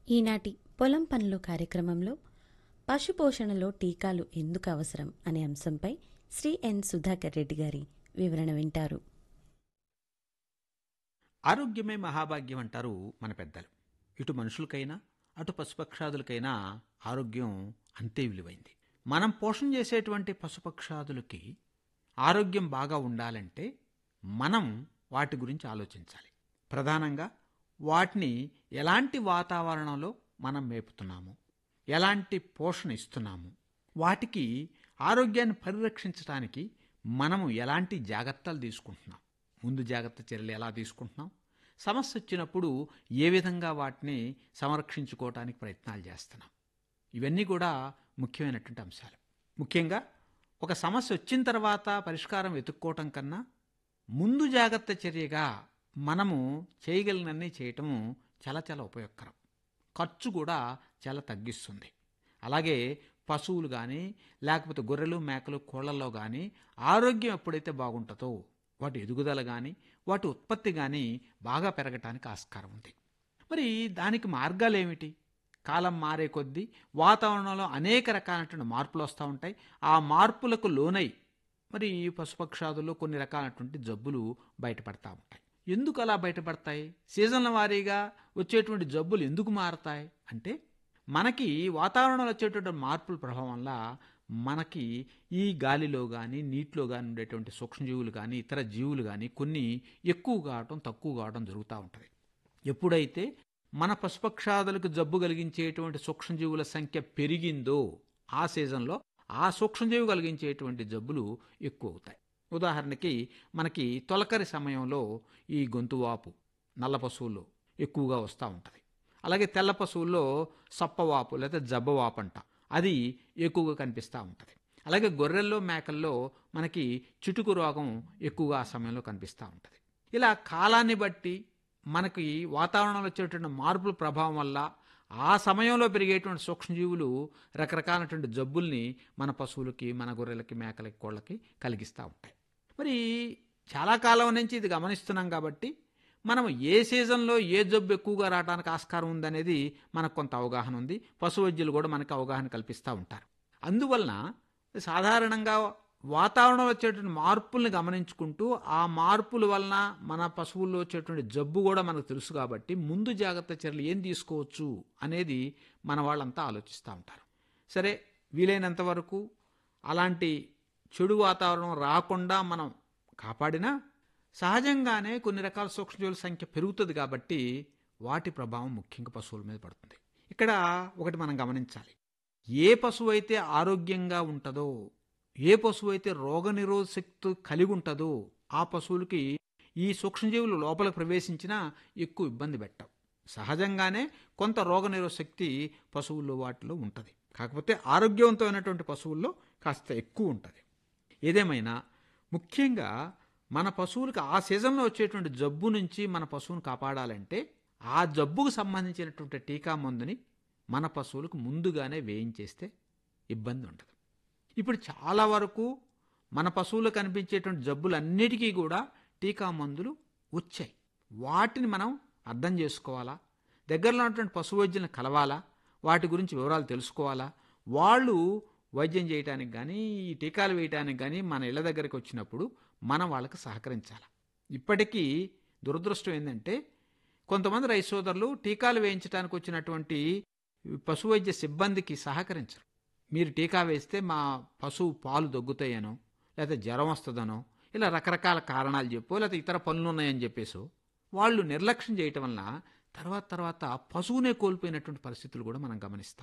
ఈనాటి పొలం పనులు కార్యక్రమంలో పశుపోషణలో టీకాలు ఎందుకు అవసరం అనే అంశంపై శ్రీ ఎన్ సుధాకర్ రెడ్డి గారి వివరణ వింటారు. ఆరోగ్యమే మహాభాగ్యం అంటారు మన పెద్దలు. ఇటు మనుషులకైనా అటు పశుపక్షాదులకైనా ఆరోగ్యం అంతే విలువైంది. మనం పోషణ చేసేటువంటి పశుపక్షాదులకి ఆరోగ్యం బాగా ఉండాలంటే మనం వాటి గురించి ఆలోచించాలి. ప్రధానంగా వాటిని ఎలాంటి వాతావరణంలో మనం మేపుతున్నాము, ఎలాంటి పోషణ ఇస్తున్నాము, వాటికి ఆరోగ్యాన్ని పరిరక్షించడానికి మనము ఎలాంటి జాగ్రత్తలు తీసుకుంటున్నాం, ముందు జాగ్రత్త చర్యలు ఎలా తీసుకుంటున్నాం, సమస్య వచ్చినప్పుడు ఏ విధంగా వాటిని సంరక్షించుకోవడానికి ప్రయత్నాలు చేస్తున్నాం, ఇవన్నీ కూడా ముఖ్యమైనటువంటి అంశాలు. ముఖ్యంగా ఒక సమస్య వచ్చిన తర్వాత పరిష్కారం వెతుక్కోవటం కన్నా ముందు జాగ్రత్త చర్యగా మనము చేయగలిగినన్ని చేయటము చాలా చాలా ఉపయోగకరం. ఖర్చు కూడా చాలా తగ్గిస్తుంది. అలాగే పశువులు కానీ లేకపోతే గొర్రెలు మేకలు కోళ్లలో కానీ ఆరోగ్యం ఎప్పుడైతే బాగుంటుందో వాటి ఎదుగుదల కానీ వాటి ఉత్పత్తి కానీ బాగా పెరగటానికి ఆస్కారం ఉంది. మరి దానికి మార్గాలు ఏమిటి? కాలం మారే కొద్దీ వాతావరణంలో అనేక రకాలైనటువంటి మార్పులు వస్తూ ఉంటాయి. ఆ మార్పులకు లోనై మరి ఈ పశుపక్షాదుల్లో కొన్ని రకాలైనటువంటి జబ్బులు బయటపడతా ఉంటాయి. ఎందుకు అలా బయటపడతాయి? సీజన్ల వారీగా వచ్చేటువంటి జబ్బులు ఎందుకు మారతాయి అంటే మనకి వాతావరణంలో వచ్చేటువంటి మార్పుల ప్రభావం వల్ల మనకి ఈ గాలిలో కానీ నీటిలో కానీ ఉండేటువంటి సూక్ష్మజీవులు కానీ ఇతర జీవులు కానీ కొన్ని ఎక్కువ కావటం తక్కువ కావడం జరుగుతూ ఉంటుంది. ఎప్పుడైతే మన పశుపక్షాదులకు జబ్బు కలిగించేటువంటి సూక్ష్మజీవుల సంఖ్య పెరిగిందో ఆ సీజన్లో ఆ సూక్ష్మజీవి కలిగించేటువంటి జబ్బులు ఎక్కువ అవుతాయి. ఉదాహరణకి మనకి తొలకరి సమయంలో ఈ గొంతువాపు నల్ల పశువుల్లో ఎక్కువగా వస్తూ ఉంటుంది. అలాగే తెల్ల పశువుల్లో సప్పవాపు లేదా జబ్బవాపు అంట అది ఎక్కువగా కనిపిస్తూ ఉంటుంది. అలాగే గొర్రెల్లో మేకల్లో మనకి చిటుకు రోగం ఎక్కువగా ఆ సమయంలో కనిపిస్తూ ఉంటుంది. ఇలా కాలాన్ని బట్టి మనకి వాతావరణంలో వచ్చేటువంటి మార్పుల ప్రభావం వల్ల ఆ సమయంలో పెరిగేటువంటి సూక్ష్మజీవులు రకరకాలైనటువంటి జబ్బుల్ని మన పశువులకి మన గొర్రెలకి మేకలకి కోళ్ళకి కలిగిస్తూ ఉంటాయి. మరి చాలా కాలం నుంచి ఇది గమనిస్తున్నాం కాబట్టి మనం ఏ సీజన్లో ఏ జబ్బు ఎక్కువగా రావడానికి ఆస్కారం ఉందనేది మనకు కొంత అవగాహన ఉంది. పశు వైద్యులు కూడా మనకు అవగాహన కల్పిస్తూ ఉంటారు. అందువలన సాధారణంగా వాతావరణంలో వచ్చేటువంటి మార్పుల్ని గమనించుకుంటూ ఆ మార్పుల వలన మన పశువుల్లో వచ్చేటువంటి జబ్బు కూడా మనకు తెలుసు కాబట్టి ముందు జాగ్రత్త చర్యలు ఏం తీసుకోవచ్చు అనేది మన వాళ్ళంతా ఆలోచిస్తూ ఉంటారు. సరే, వీలైనంత వరకు అలాంటి చెడు వాతావరణం రాకుండా మనం కాపాడినా సహజంగానే కొన్ని రకాల సూక్ష్మజీవుల సంఖ్య పెరుగుతుంది కాబట్టి వాటి ప్రభావం ముఖ్యంగా పశువుల మీద పడుతుంది. ఇక్కడ ఒకటి మనం గమనించాలి. ఏ పశువు అయితే ఆరోగ్యంగా ఉంటుందో, ఏ పశువు అయితే రోగనిరోధక శక్తి కలిగి ఉంటుందో ఆ పశువులకి ఈ సూక్ష్మజీవులు లోపలికి ప్రవేశించినా ఎక్కువ ఇబ్బంది పెట్టవు. సహజంగానే కొంత రోగనిరోధక శక్తి పశువుల్లో వాటిలో ఉంటుంది. కాకపోతే ఆరోగ్యవంతమైనటువంటి పశువుల్లో కాస్త ఎక్కువ ఉంటుంది. ఏదేమైనా ముఖ్యంగా మన పశువులకు ఆ సీజన్లో వచ్చేటువంటి జబ్బు నుంచి మన పశువును కాపాడాలంటే ఆ జబ్బుకు సంబంధించినటువంటి టీకా మందుని మన పశువులకు ముందుగానే వేయించేస్తే ఇబ్బంది ఉండదు. ఇప్పుడు చాలా వరకు మన పశువులకు కనిపించేటువంటి జబ్బులన్నిటికీ కూడా టీకా మందులు వచ్చాయి. వాటిని మనం అర్థం చేసుకోవాలా, దగ్గరలో ఉన్నటువంటి పశు వైద్యులను కలవాలా, వాటి గురించి వివరాలు తెలుసుకోవాలా, వాళ్ళు వైద్యం చేయడానికి కానీ ఈ టీకాలు వేయడానికి కానీ మన ఇళ్ళ దగ్గరికి వచ్చినప్పుడు మనం వాళ్ళకి సహకరించాలి. ఇప్పటికీ దురదృష్టం ఏంటంటే కొంతమంది రైతు సోదరులు టీకాలు వేయించడానికి వచ్చినటువంటి పశు వైద్య సిబ్బందికి సహకరించరు. మీరు టీకా వేస్తే మా పశువు పాలు దగ్గుతాయనో లేకపోతే జ్వరం వస్తుందనో ఇలా రకరకాల కారణాలు చెప్పో లేకపోతే ఇతర పనులు ఉన్నాయని చెప్పేసో వాళ్ళు నిర్లక్ష్యం చేయటం వలన తర్వాత పశువునే కోల్పోయినటువంటి పరిస్థితులు కూడా మనం గమనిస్తాం.